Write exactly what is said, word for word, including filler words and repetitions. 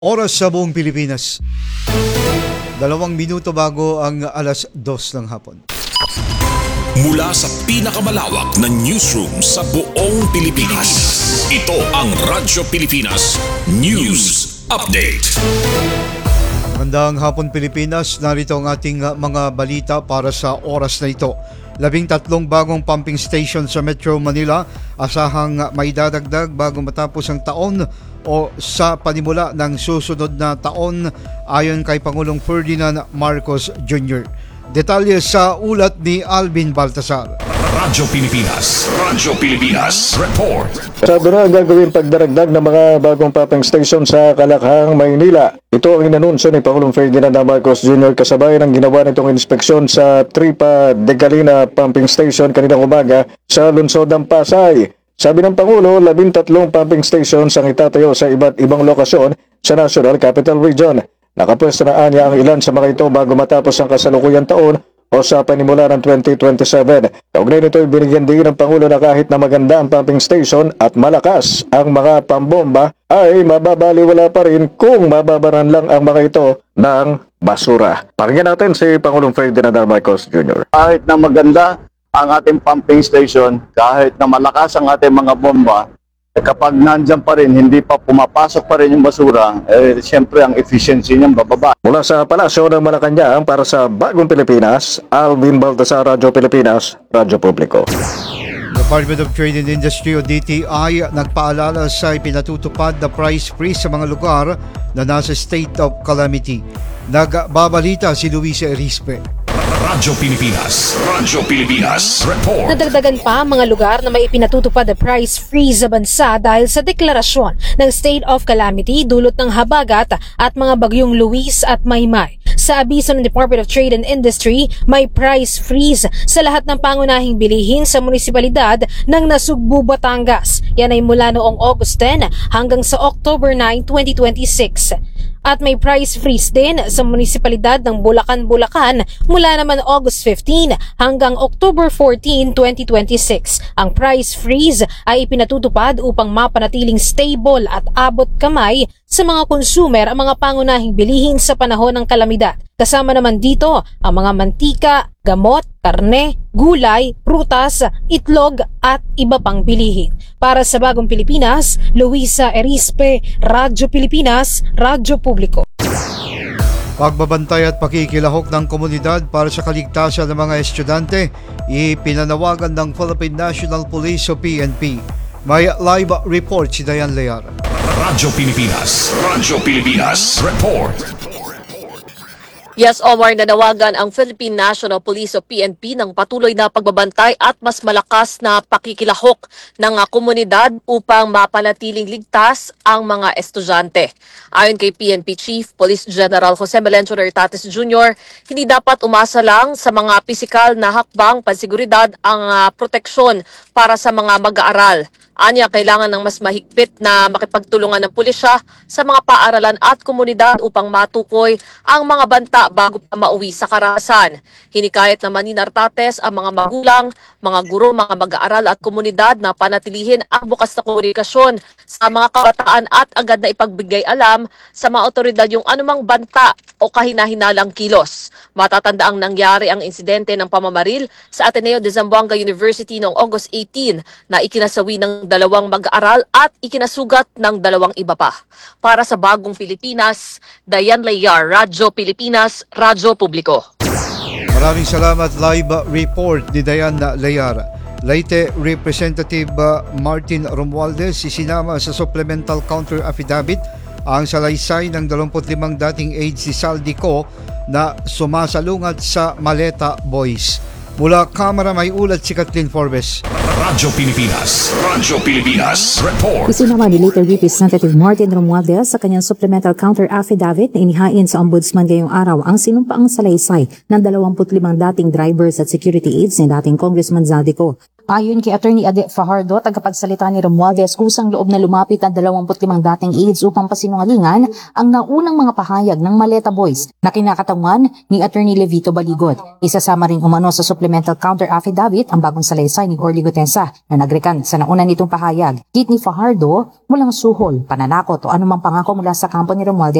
Oras sa buong Pilipinas. Dalawang minuto bago ang alas dos ng hapon. Mula sa pinakamalawak na newsroom sa buong Pilipinas, ito ang Radyo Pilipinas News Update. Magandang hapon Pilipinas, narito ang ating mga balita para sa oras na ito. Labing tatlong bagong pumping station sa Metro Manila, asahang may dadagdag bago matapos ang taon o sa panimula ng susunod na taon ayon kay Pangulong Ferdinand Marcos Junior Detalye sa ulat ni Alvin Baltasar. Radyo Pilipinas, Radyo Pilipinas Report. Sabi na ang gagawin pagdaragdag ng mga bagong pumping station sa Kalakhang, Maynila. Ito ang inanunsyo ni Pangulong Ferdinand Marcos Junior kasabay ng ginawa nitong inspeksyon sa Tripa de Galina Pumping Station kaninang umaga sa lungsod ng Pasay. Sabi ng Pangulo, labintatlong pumping stations ang itatayo sa iba't ibang lokasyon sa National Capital Region. Nakapwesto na anya ang ilan sa mga ito bago matapos ang kasalukuyang taon o sa panimula ng twenty twenty-seven. Kaugnay nito, binigyan din ng Pangulo na kahit na maganda ang pumping station at malakas ang mga pambomba, ay mababaliwala pa rin kung mababaran lang ang mga ito ng basura. Pakinggan natin si Pangulong Ferdinand Marcos Junior Kahit na maganda ang ating pumping station, kahit na malakas ang ating mga bomba, eh kapag nandyan pa rin, hindi pa pumapasok pa rin yung basura, eh siyempre ang efficiency niyang bababa. Mula sa Palasyo ng Malacanang para sa Bagong Pilipinas, Alvin Baltasar, Radyo Pilipinas, Radyo Publiko. Department of Trade and Industry o D T I nagpaalala sa ipinatutupad na price freeze sa mga lugar na nasa state of calamity. Nagbabalita si Luisa Erispe. Radyo Pilipinas, Radyo Pilipinas Report. Nadagdagan pa ang mga lugar na may ipinatutupad na price freeze sa bansa dahil sa deklarasyon ng state of calamity dulot ng habagat at mga bagyong Luis at Maymay. Sa abiso ng Department of Trade and Industry, may price freeze sa lahat ng pangunahing bilihin sa munisipalidad ng Nasugbu, Batangas. Yan ay mula noong August ten hanggang sa October nine, twenty twenty-six. At may price freeze din sa munisipalidad ng Bulacan, Bulacan mula naman August fifteen hanggang October fourteen, twenty twenty-six. Ang price freeze ay ipinatutupad upang mapanatiling stable at abot kamay sa mga consumer ang mga pangunahing bilihin sa panahon ng kalamidad. Kasama naman dito ang mga mantika, gamot, karne, gulay, prutas, itlog at iba pang bilihin. Para sa Bagong Pilipinas, Luisa Erispe, Radyo Pilipinas, Radyo Publiko. Pagbabantay at pakikilahok ng komunidad para sa kaligtasan ng mga estudyante, ipinanawagan ng Philippine National Police o P N P. May live report si Dayan Lear. Radyo Pilipinas, Radyo Pilipinas Report. Yes, Omar, nanawagan ang Philippine National Police o P N P ng patuloy na pagbabantay at mas malakas na pakikilahok ng uh, komunidad upang mapanatiling ligtas ang mga estudyante. Ayon kay P N P Chief Police General Jose Melencio Tatis Junior, hindi dapat umasa lang sa mga pisikal na hakbang pansiguridad ang uh, proteksyon para sa mga mag-aaral. Anya, kailangan ng mas mahigpit na makipagtulungan ng pulisya sa mga paaralan at komunidad upang matukoy ang mga banta bago pa mauwi sa karahasan. Hinikayat naman ni Nartates ang mga magulang, mga guro, mga mag-aaral at komunidad na panatilihin ang bukas na komunikasyon sa mga kabataan at agad na ipagbigay alam sa mga otoridad yung anumang banta o kahinahinalang kilos. Matatanda ang nangyari ang insidente ng pamamaril sa Ateneo de Zamboanga University noong August eighteen na ikinasawi ng dalawang mag-aaral at ikinasugat ng dalawang iba pa. Para sa Bagong Pilipinas, Dayan Layar, Radyo Pilipinas, Radyo Publiko. Maraming salamat. Live report ni Dayan Layar. Leyte Representative Martin Romualdez isinama sa supplemental counter affidavit ang salaysay ng dalawampu't limang dating aides si Saldico na sumasalungat sa Maleta Boys. Mula Kamara may ulat si Kathleen Forbes. Radyo Pilipinas, Radyo Pilipinas Report. Isinama ni Leyte Representative Martin Romualdez sa kanyang supplemental counter affidavit na inihain sa Ombudsman ngayong araw ang sinumpaang salaysay ng dalawampu't limang dating drivers at security aides ni dating Congressman Zaldico. Ayon kay Attorney Ade Fajardo, tagapagsalita ni Romualdez, kusang loob na lumapit ang dalawampu't limang dating aides upang pasinungalingan ang naunang mga pahayag ng Maleta Boys na kinakatawan ni Attorney Levito Baligot. Isasama rin umano sa supplemental counter affidavit ang bagong salaysay ni Orly Gotensa na nagrekan sa nauna nitong pahayag. Kit ni Fajardo, walang suhol, pananakot o anumang pangako mula sa kampo ni Romualdez